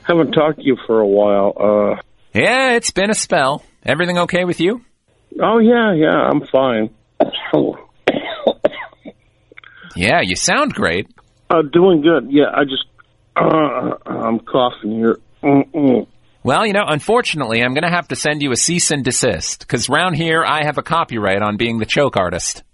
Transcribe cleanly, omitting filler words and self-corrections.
Haven't talked to you for a while. Yeah, it's been a spell. Everything okay with you? Oh, yeah, I'm fine. Yeah, you sound great. Doing good. Yeah, I'm coughing here. Well, unfortunately, I'm going to have to send you a cease and desist, because round here I have a copyright on being the choke artist.